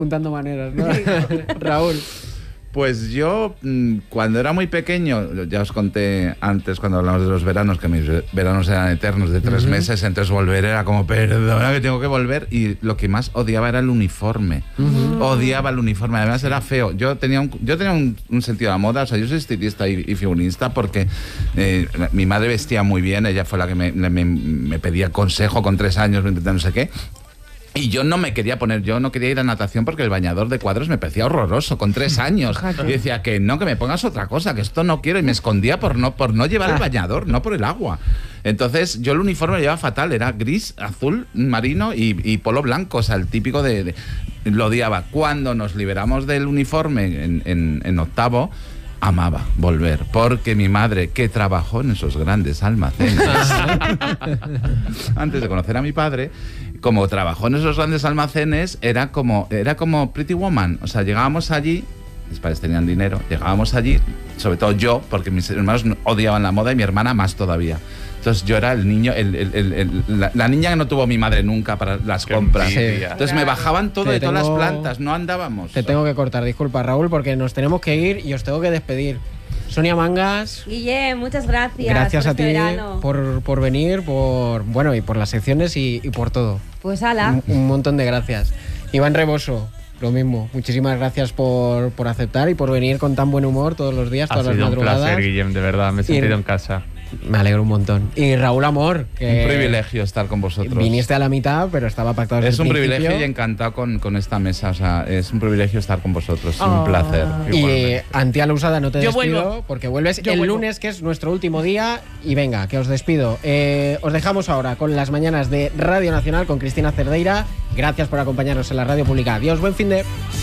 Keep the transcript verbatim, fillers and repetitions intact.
juntando maneras, ¿no? Raúl. Pues yo, cuando era muy pequeño, ya os conté antes cuando hablamos de los veranos, que mis veranos eran eternos de tres uh-huh. meses, entonces volver era como, perdona que tengo que volver, y lo que más odiaba era el uniforme. Uh-huh. Odiaba el uniforme, además era feo. Yo tenía un, yo tenía un, un sentido de la moda, o sea, yo soy estilista y, y figurista porque eh, mi madre vestía muy bien, ella fue la que me, me, me pedía consejo con tres años, no sé qué. Y yo no me quería poner, yo no quería ir a natación porque el bañador de cuadros me parecía horroroso, con tres años. Y decía que no, que me pongas otra cosa, que esto no quiero. Y me escondía por no, por no llevar el bañador, no por el agua. Entonces yo el uniforme lo llevaba fatal, era gris, azul, marino y, y polo blanco, o sea, el típico de, de... Lo odiaba. Cuando nos liberamos del uniforme en, en, en octavo, amaba volver, porque mi madre, que trabajó en esos grandes almacenes, antes de conocer a mi padre, como trabajó en esos grandes almacenes, era como, era como Pretty Woman. O sea, llegábamos allí, mis padres tenían dinero, llegábamos allí, sobre todo yo, porque mis hermanos odiaban la moda y mi hermana más todavía. Entonces yo era el niño, el, el, el, el, la, la niña que no tuvo mi madre nunca para las Qué compras. Sí. Entonces me bajaban todo te de tengo, todas las plantas, no andábamos. Te tengo que cortar, disculpa Raúl, porque nos tenemos que ir y os tengo que despedir. Sonia Mangas. Guille, muchas gracias. Gracias por a este ti por, por venir, por bueno y por las secciones y, y por todo. Pues ala. Un, un montón de gracias. Iván Reboso, lo mismo. Muchísimas gracias por, por aceptar y por venir con tan buen humor todos los días, todas ha las madrugadas. Un placer, Guillem, de verdad, me he sentido y, en casa. Me alegro un montón. Y Raúl Amor, que un privilegio estar con vosotros. Viniste a la mitad, pero estaba pactado desde Es un principio. privilegio y encantado con, con esta mesa. O sea, es un privilegio estar con vosotros. Oh. Un placer. Y Antiala Usada, no te Yo despido vuelvo. porque vuelves Yo el vuelvo. lunes, que es nuestro último día. Y venga, que os despido. Eh, os dejamos ahora con las mañanas de Radio Nacional con Cristina Cerdeira. Gracias por acompañarnos en la radio pública. Adiós, buen fin de...